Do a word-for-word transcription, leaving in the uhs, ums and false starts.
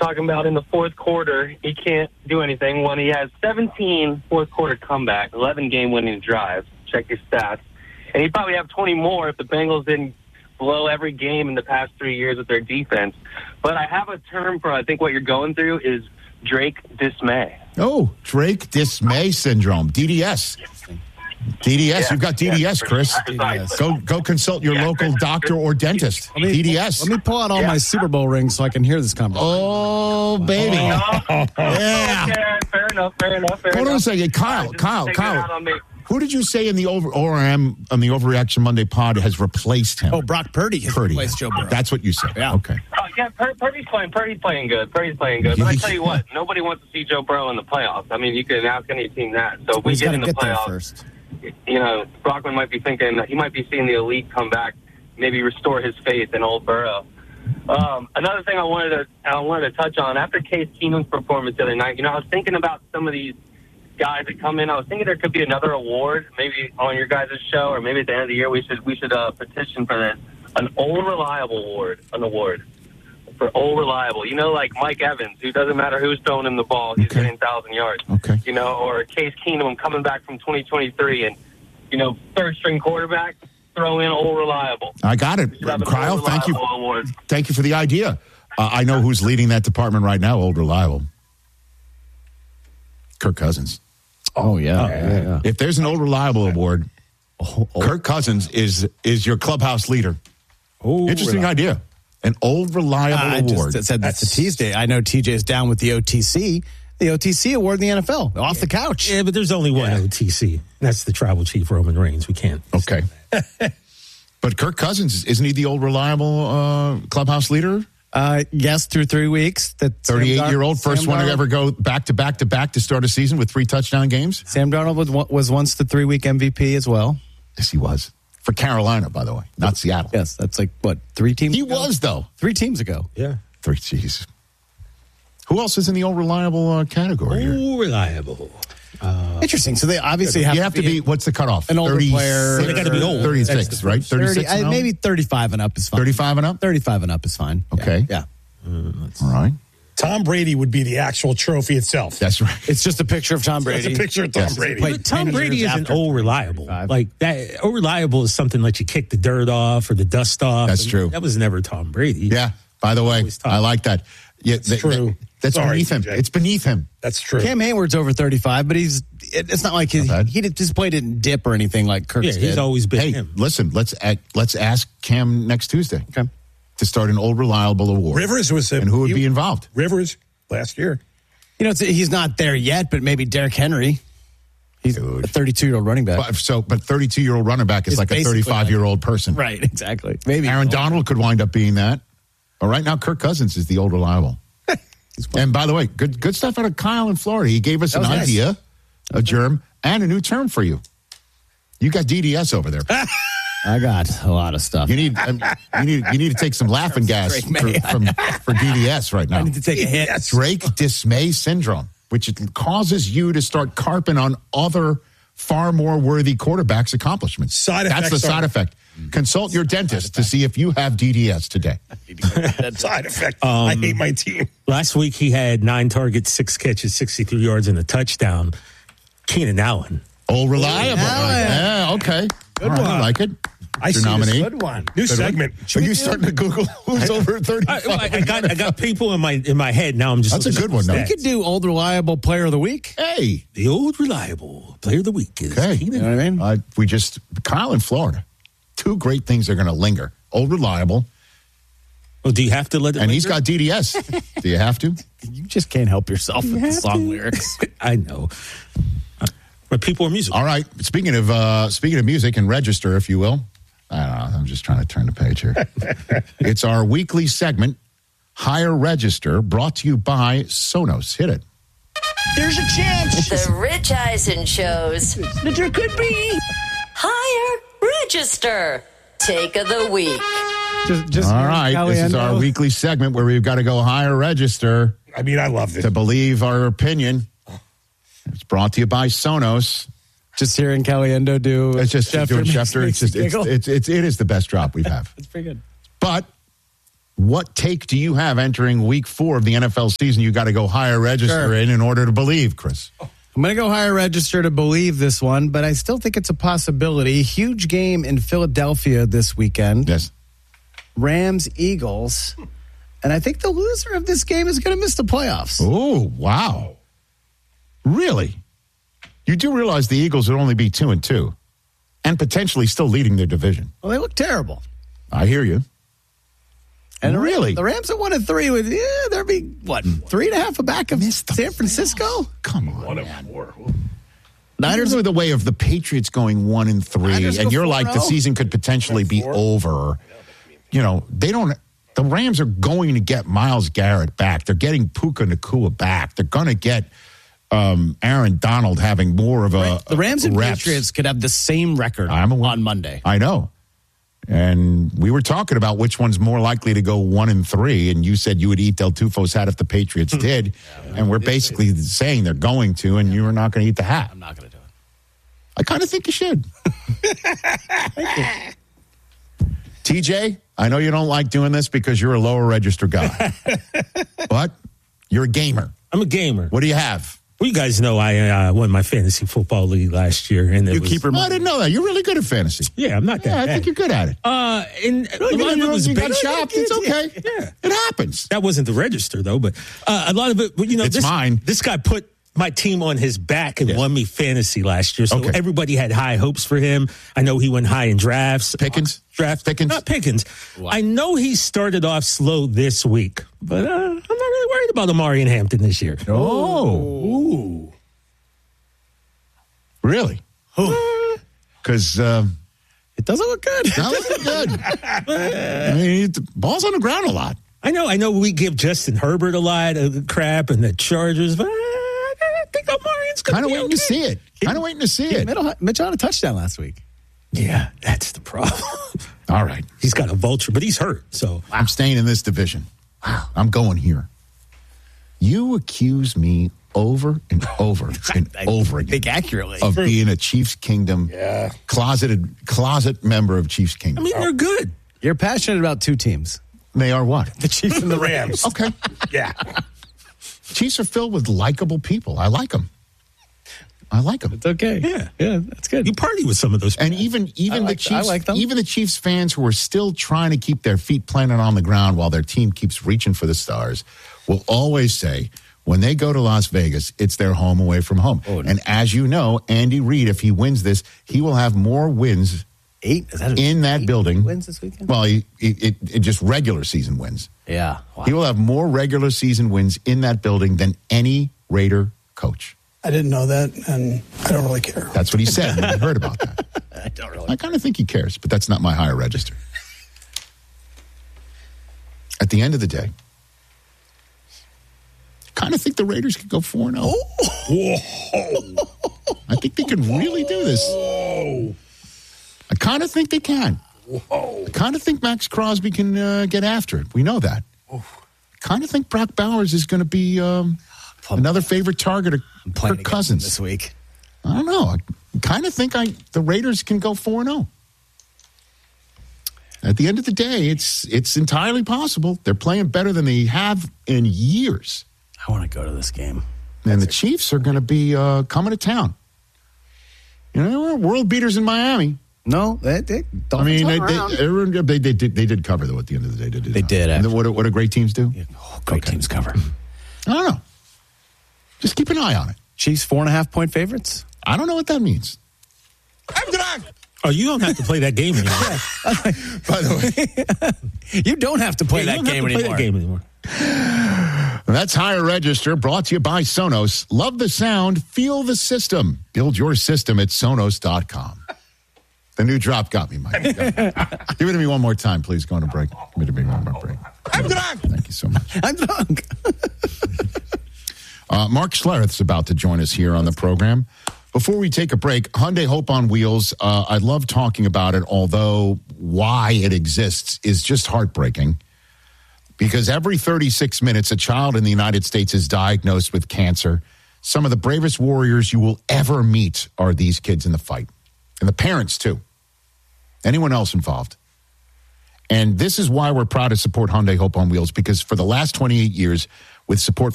talking about in the fourth quarter, he can't do anything when he has seventeen fourth-quarter comeback, eleven game-winning drives. Check your stats. And he'd probably have twenty more if the Bengals didn't blow every game in the past three years with their defense. But I have a term for, I think, what you're going through is Drake dismay. Oh, Drake dismay syndrome, D D S. D D S, yeah, you've got D D S, yeah, Chris. D D S. Go go consult your yeah, local Chris, doctor or dentist. Me, D D S. Let me pull out all yeah. my Super Bowl rings so I can hear this conversation. Oh, baby. Oh. Yeah. Okay, fair enough, fair enough, fair Hold enough. on a second. Kyle, Kyle, Kyle. Who did you say in the over O R M on the Overreaction Monday pod has replaced him? Oh, Brock Purdy has Purdy. replaced Joe Burrow. That's what you said. Yeah. Okay. Uh, yeah, Pur- Purdy's playing. Purdy's playing good. Purdy's playing good. But I tell you what, nobody wants to see Joe Burrow in the playoffs. I mean, you can ask any team that. So if we He's get in the get playoffs, first. you know, Brockman might be thinking he might be seeing the elite come back, maybe restore his faith in old Burrow. Um, another thing I wanted to I wanted to touch on after Case Keenum's performance the other night. You know, I was thinking about some of these guys that come in. I was thinking there could be another award, maybe on your guys' show, or maybe at the end of the year we should we should uh, petition for this, an old reliable award, an award for old reliable. You know, like Mike Evans, who doesn't matter who's throwing him the ball, he's okay. getting one thousand yards. Okay. You know, or Case Keenum coming back from twenty twenty-three and, you know, third string quarterback, throw in old reliable. I got it. Kyle, thank you. Award. Thank you for the idea. Uh, I know who's leading that department right now, old reliable. Kirk Cousins. Oh, yeah. Oh, yeah, yeah. If there's an old reliable award, oh, oh. Kirk Cousins is is your clubhouse leader. Oh, Interesting reliable. idea. An old reliable uh, I award. Just said that's, that's a Tuesday. I know T J's down with the O T C. The O T C award in the N F L, off yeah. the couch. Yeah, but there's only one yeah. O T C. That's the tribal chief, Roman Reigns. We can't. Okay. But Kirk Cousins, isn't he the old reliable uh, clubhouse leader? Uh, yes, through three weeks. That thirty-eight-year-old, first Sam one Darnold, to ever go back to back to back to start a season with three touchdown games. Sam Darnold was, was once the three-week M V P as well. Yes, he was. For Carolina, by the way, not Seattle. Yes, that's like, what, three teams he ago? He was, though. Three teams ago. Yeah. Three, jeez. Who else is in the old reliable uh, category Old here? reliable. Uh, Interesting. So they obviously have, you have to be, to be what's the cutoff? An older thirty, player. They got to be old. thirty-six, right? thirty-six thirty, uh, maybe thirty-five and up is fine. thirty-five and up? thirty-five and up is fine. Okay. Yeah. yeah. Uh, All right. Tom Brady would be the actual trophy itself. That's right. It's just a picture of Tom Brady. It's a picture of Tom yes. Brady. But Tom Brady isn't old reliable. Like that, old reliable is something that you kick the dirt off or the dust off. That's true. That was never Tom Brady. Yeah. By the way, I like that. Yeah, that's th- true. Th- that's Sorry, beneath him. Jay. It's beneath him. That's true. Cam Hayward's over thirty-five, but he's it's not like his, not he did, his play didn't dip or anything like Kirk's yeah, did. He's always been hey, him. Listen, let's act, let's ask Cam next Tuesday okay. to start an old reliable award. Rivers was a, and who would he, be involved? Rivers last year. You know, it's, he's not there yet, but maybe Derrick Henry. He's Dude. a thirty-two-year-old running back. But, so, but thirty-two-year-old running back is it's like a thirty-five-year-old person. Right, exactly. Maybe Aaron Donald could wind up being that. But right now, Kirk Cousins is the old reliable. And by the way, good good stuff out of Kyle in Florida. He gave us an nice. idea, a germ, and a new term for you. You got D D S over there. I got a lot of stuff. You need um, you need you need to take some laughing gas for, from, for D D S right now. I need to take a hit. Drake dismay syndrome, which it causes you to start carping on other far more worthy quarterbacks' accomplishments. Side That's the side are- effect. Consult your dentist to see if you have D D S today. Side effect. Um, I hate my team. Last week he had nine targets, six catches, sixty-three yards, and a touchdown. Keenan Allen. Oh, reliable. Yeah, okay. Good right, one. I like it. I see nominee. Good one. New good segment. One. Are you starting to Google who's over thirty-five? I, I got I got people in my in my head now. I'm just that's a good one. We could do old reliable player of the week. Hey, the old reliable player of the week is okay. Keenan. You know what I mean? Uh, we just Kyle in Florida. Two great things are going to linger. Old reliable. Well, do you have to let it And linger? he's got D D S. Do you have to? You just can't help yourself you with the song to. lyrics. I know. But people are musical. All right. Speaking of uh, speaking of music and register, if you will. I don't know. I'm just trying to turn the page here. It's our weekly segment, Higher Register, brought to you by Sonos. Hit it. There's a chance. The Rich Eisen shows that there could be. Higher Register. Take of the week. Just, just All right. Caliendo. This is our weekly segment where we've got to go higher register. I mean, I love this. To believe our opinion. It's brought to you by Sonos. Just hearing Caliendo do it's just Schefter doing Schefter. It's just it's, it's it's it is the best drop we've have. It's pretty good. But What take do you have entering week four of the N F L season? You got to go higher register Sure. in in order to believe, Chris. I'm going to go higher register to believe this one, but I still think it's a possibility. Huge game in Philadelphia this weekend. Yes. Rams, Eagles. And I think the loser of this game is going to miss the playoffs. Oh, wow. Really? You do realize the Eagles would only be two and two and potentially still leading their division. Well, they look terrible. I hear you. And the Really? Rams, the Rams at one and three with yeah, they'll be what three and a half back of San Francisco. Come on, One of man. four. Niners are the way of the Patriots going one and three, Niners and go you're like the four and oh. season could potentially be over. You know, they don't. The Rams are going to get Myles Garrett back. They're getting Puka Nacua back. They're going to get um, Aaron Donald having more of a The Rams and reps. Patriots could have the same record I'm aware. on Monday. I know. And we were talking about which one's more likely to go one and three, and you said you would eat Del Tufo's hat if the Patriots did, and we're basically saying they're going to, and you are not going to eat the hat. I'm not going to do it. I kind of think you should. T J, I know you don't like doing this because you're a lower register guy, but you're a gamer. I'm a gamer. What do you have? Well, you guys know I uh, won my fantasy football league last year, and it You was, keep her Oh, I didn't know that. You're really good at fantasy. yeah, I'm not that Yeah, I bad. think you're good at it. Uh, and a lot of it was you got based. shopped. It's okay. Yeah. It happens. That wasn't the register though, but uh, a lot of it. You know, It's this, mine. This guy put my team on his back and Yes. won me fantasy last year, so Okay. everybody had high hopes for him. I know he went high in drafts. Pickens? Draft Pickens? Not Pickens. I know he started off slow this week, but uh, I'm not really worried about Amari and Hampton this year. Oh. Really? Because um, It doesn't look good. that looking good. I mean, the ball's on the ground a lot. I know, I know. We give Justin Herbert a lot of crap and the Chargers, but uh, I think Amari's going Kind of be waiting okay. to see it. Kind of waiting to see it. Middle, Mitch on a touchdown last week. Yeah, that's the problem. All right. He's got a vulture, but he's hurt. So I'm staying in this division. I'm going here. You accuse me over and over and I over again think accurately. of being a Chiefs Kingdom Yeah. closeted closet member of Chiefs I Kingdom. mean, they're good. You're passionate about two teams. They are what? The Chiefs and the Rams. Okay. Yeah. Chiefs are filled with likable people. I like them. I like them. It's okay. Yeah. Yeah, that's good. You party with some of those. And even even like- the I Chiefs, like them. even the Chiefs fans who are still trying to keep their feet planted on the ground while their team keeps reaching for the stars, will always say when they go to Las Vegas, it's their home away from home. Oh, no. And as you know, Andy Reid, if he wins this, he will have more wins Eight? Is that a- in that eight building. Wins this weekend? Well, he, it, it, it just regular season wins. Yeah. Wow. He will have more regular season wins in that building than any Raider coach. I didn't know that, and I don't really care. That's what he said. I heard about that. I don't really. I kind of think he cares, but that's not my higher register. At the end of the day, I kind of think the Raiders could go four and oh. I think they can really do this. I kind of think they can. I kind of think Max Crosby can uh, get after it. We know that. I kind of think Brock Bowers is going to be um, another favorite target of Playing Kirk against them Cousins. this week. I don't know. I kind of think I the Raiders can go four and oh. At the end of the day, it's it's entirely possible. They're playing better than they have in years. I want to go to this game. And the Chiefs are going to be uh, coming to town. You know, they were world beaters in Miami. No, they, they, I mean, they, around. they, they, were- they, they, did, they did cover, though, at the end of the day. They did. They did, And what, do- what do great teams do? Oh, great Okay. teams cover. I don't know. Just keep an eye on it. Chiefs four and a half point favorites. I don't know what that means. I'm drunk. Oh, you don't have to play that game anymore. By the way, You don't have to play Yeah, that you don't game have to play anymore. that game anymore. that's Higher Register, brought to you by Sonos. Love the sound, feel the system. Build your system at Sonos dot com. The new drop got me, Mike. Give it to me one more time, please. Go on a break. Give it to me one more break. I'm drunk. Thank you so much. I'm drunk. Uh, Mark Schlereth's about to join us here on the program. Before we take a break, Hyundai Hope on Wheels, uh, I love talking about it, although why it exists is just heartbreaking. Because every thirty-six minutes, a child in the United States is diagnosed with cancer. Some of the bravest warriors you will ever meet are these kids in the fight. And the parents, too. Anyone else involved. And this is why we're proud to support Hyundai Hope on Wheels, because for the last twenty-eight years, with support